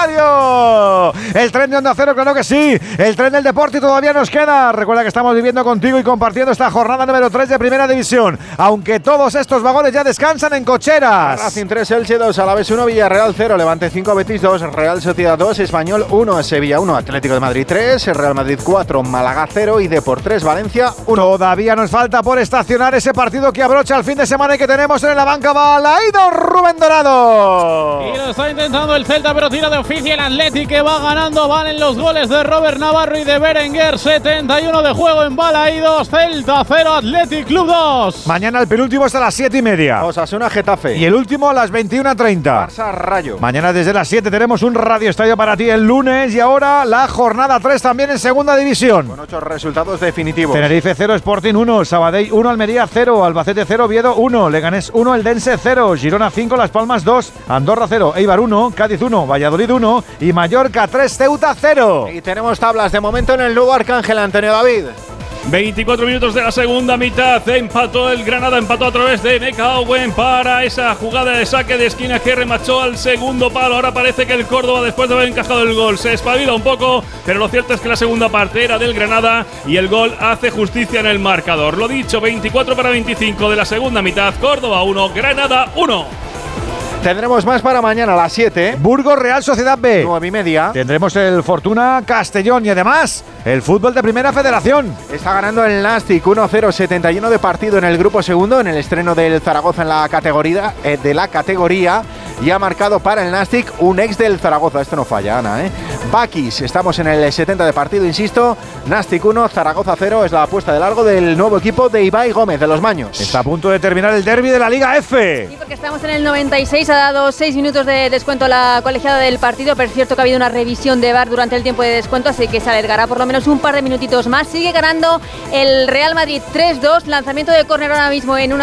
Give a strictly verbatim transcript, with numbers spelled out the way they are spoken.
aniversario. El tren de Onda Cero, claro que sí. El tren del deporte todavía nos queda. Recuerda que estamos viviendo contigo y compartiendo esta jornada número tres de Primera División. Aunque todos estos vagones ya descansan en cocheras. Racing tres, Elche dos, Alavés uno, Villarreal cero, Levante cinco, Betis dos, Real Sociedad dos, Español uno, Sevilla uno, Atlético de Madrid tres, Real Madrid cuatro, Málaga cero y Depor tres, Valencia uno. Todavía nos falta por estacionar ese partido que abrocha el fin de semana y que tenemos en la banca. Balaído, Rubén Dorado. Y lo está intentando el Celta, pero tira de oficio el Athletic, que va ganando. Valen los goles de Robert Navarro y de Berenguer. setenta y uno de juego en Balaídos. Celta cero, Athletic Club dos. Mañana el penúltimo es a las siete y media. Osasuna Getafe. Y el último a las veintiuna treinta. Barça Rayo. Mañana desde las siete tenemos un Radio Estadio para ti el lunes. Y ahora la jornada tres también en Segunda División. Con ocho resultados definitivos. Tenerife cero, Sporting uno, Sabadell uno, Almería cero, Albacete cero, Oviedo uno, Leganés uno, Eldense cero, Girona cinco, Las Palmas dos, Andorra cero, Eibar uno, Cádiz uno, Valladolid uno y Mallorca tres, Ceuta cero. Y tenemos tablas de momento en el nuevo Arcángel, Antonio David. veinticuatro minutos de la segunda mitad, empató el Granada, empató a través de Neka Owen para esa jugada de saque de esquina que remachó al segundo palo. Ahora parece que el Córdoba, después de haber encajado el gol, se espabila un poco, pero lo cierto es que la segunda parte era del Granada y el gol hace justicia en el marcador. Lo dicho, veinticuatro para veinticinco de la segunda mitad, Córdoba uno, Granada uno. Tendremos más para mañana a las siete. Burgos Real Sociedad B. nueve y media. Tendremos el Fortuna Castellón y además el fútbol de Primera Federación. Está ganando el Nastic uno cero, setenta y uno de partido en el grupo segundo, en el estreno del Zaragoza en la categoría, eh, de la categoría. Y ha marcado para el Nastic un ex del Zaragoza. Esto no falla, Ana, ¿eh? Bakis, estamos en el setenta de partido, insisto. Nastic uno, Zaragoza cero. Es la apuesta de largo del nuevo equipo de Ibai Gómez, de los Maños. Está a punto de terminar el derbi de la Liga F. Sí, porque estamos en el noventa y seis. Ha dado seis minutos de descuento la colegiada del partido. Pero es cierto que ha habido una revisión de V A R durante el tiempo de descuento, así que se alargará por lo menos un par de minutitos más. Sigue ganando el Real Madrid tres dos. Lanzamiento de córner ahora mismo en una